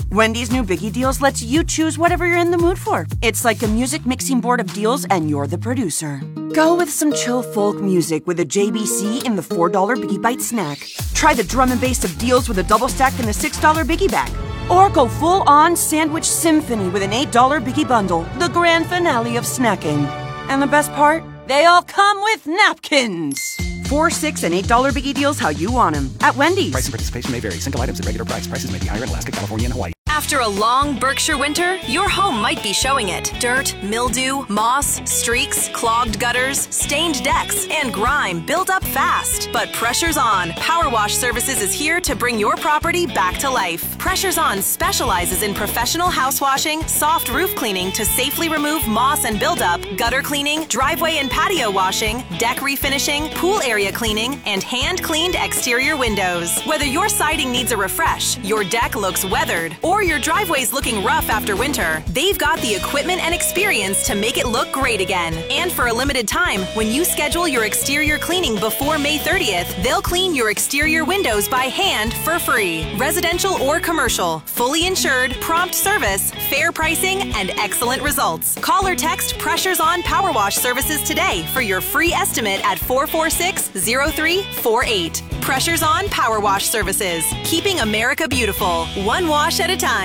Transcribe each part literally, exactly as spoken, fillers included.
Wendy's new Biggie Deals lets you choose whatever you're in the mood for. It's like a music mixing board of deals, and you're the producer. Go with some chill folk music with a J B C in the four dollar Biggie Bite snack. Try the drum and bass of deals with a double stack in the six dollar Biggie Bag. Or go full-on sandwich symphony with an eight dollar Biggie Bundle, the grand finale of snacking. And the best part? They all come with napkins. Four, six, and eight dollar Biggie Deals how you want them at Wendy's. Price and participation may vary. Single items at regular price. Prices may be higher in Alaska, California, and Hawaii. After a long Berkshire winter, your home might be showing it. Dirt, mildew, moss, streaks, clogged gutters, stained decks, and grime build up fast. But Pressure's On Power Wash Services is here to bring your property back to life. Pressure's On specializes in professional house washing, soft roof cleaning to safely remove moss and buildup, gutter cleaning, driveway and patio washing, deck refinishing, pool area cleaning, and hand-cleaned exterior windows. Whether your siding needs a refresh, your deck looks weathered, or your driveway's looking rough after winter, they've got the equipment and experience to make it look great again. And for a limited time, when you schedule your exterior cleaning before May thirtieth, they'll clean your exterior windows by hand for free. Residential or commercial, fully insured, prompt service, fair pricing, and excellent results. Call or text Pressure's On Power Wash Services today for your free estimate at four four six, zero three four eight. Pressure's On Power Wash Services, keeping America beautiful, one wash at a time.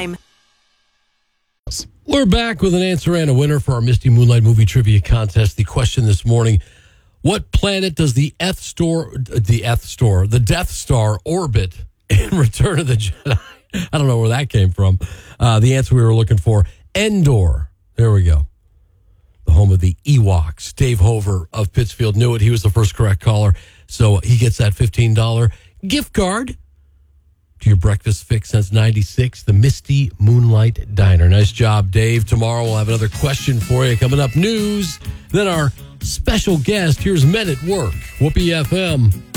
We're back with an answer and a winner for our Misty Moonlight Movie Trivia Contest. The question this morning: what planet does the Death Star, the Death Star, the Death Star orbit in Return of the Jedi? I don't know where that came from. Uh, the answer we were looking for: Endor. There we go. The home of the Ewoks. Dave Hover of Pittsfield knew it. He was the first correct caller, so he gets that fifteen dollars gift card to your breakfast fix since ninety-six, the Misty Moonlight Diner. Nice job, Dave. Tomorrow we'll have another question for you. Coming up, news, then our special guest. Here's Men at Work, Whoopee F M.